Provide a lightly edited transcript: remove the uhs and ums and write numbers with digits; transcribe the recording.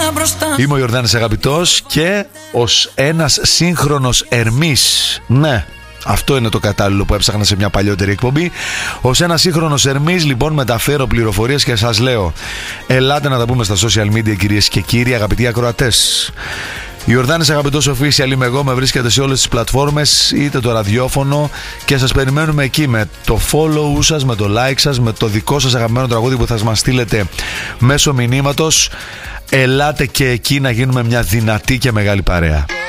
Είμαι ο Ιορδάνης Αγαπητός και ως ένας σύγχρονος Ερμής, ναι, αυτό είναι το κατάλληλο που έψαχνα σε μια παλιότερη εκπομπή. Ως ένας σύγχρονος Ερμής, λοιπόν, μεταφέρω πληροφορίες και σας λέω: ελάτε να τα πούμε στα social media, κυρίες και κύριοι, αγαπητοί ακροατές. Ιορδάνης Αγαπητός Official είμαι εγώ, με βρίσκεται σε όλες τις πλατφόρμες, είτε το ραδιόφωνο, και σας περιμένουμε εκεί με το follow σας, με το like σας, με το δικό σας αγαπημένο τραγούδι που θα μας στείλετε μέσω μηνύματος. Ελάτε και εκεί να γίνουμε μια δυνατή και μεγάλη παρέα.